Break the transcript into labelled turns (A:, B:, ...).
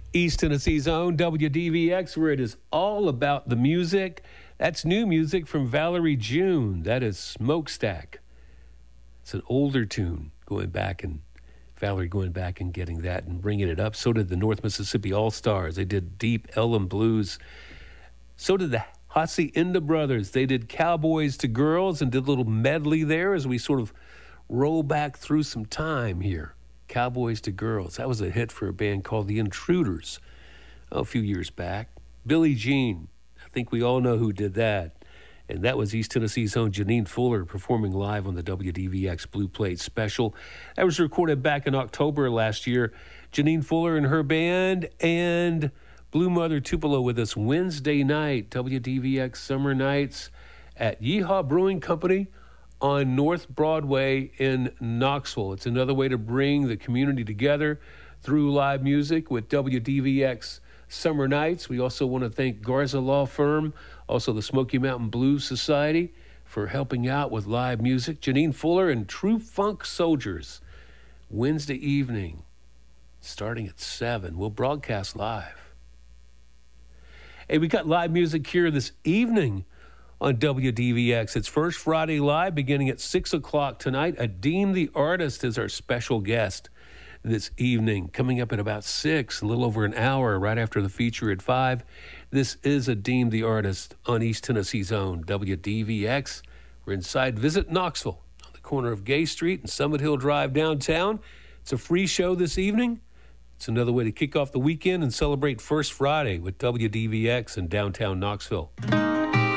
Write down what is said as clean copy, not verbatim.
A: East Tennessee's own WDVX, where it is all about the music. That's new music from Valerie June. That is Smokestack. It's an older tune, Valerie going back and getting that and bringing it up. So did the North Mississippi All-Stars. They did Deep Ellum Blues. So did the Hacienda Brothers. They did Cowboys to Girls and did a little medley there as we sort of roll back through some time here. Cowboys to Girls. That was a hit for a band called The Intruders a few years back. Billie Jean. I think we all know who did that. And that was East Tennessee's own Janine Fuller performing live on the WDVX Blue Plate Special. That was recorded back in October last year. Janine Fuller and her band and Blue Mother Tupelo with us Wednesday night, WDVX Summer Nights at Yeehaw Brewing Company on North Broadway in Knoxville. It's another way to bring the community together through live music with WDVX Summer Nights. We also want to thank Garza Law Firm, also the Smoky Mountain Blues Society, for helping out with live music. Janine Fuller and True Funk Soldiers, Wednesday evening, starting at 7. We'll broadcast live. Hey, we got live music here this evening on WDVX. It's First Friday Live beginning at 6 o'clock tonight. Adeem the Artist is our special guest this evening, coming up at about 6, a little over an hour right after the feature at 5. This is Adeem the Artist on East Tennessee's own WDVX. We're inside Visit Knoxville on the corner of Gay Street and Summit Hill Drive downtown. It's a free show this evening. It's another way to kick off the weekend and celebrate First Friday with WDVX in downtown Knoxville.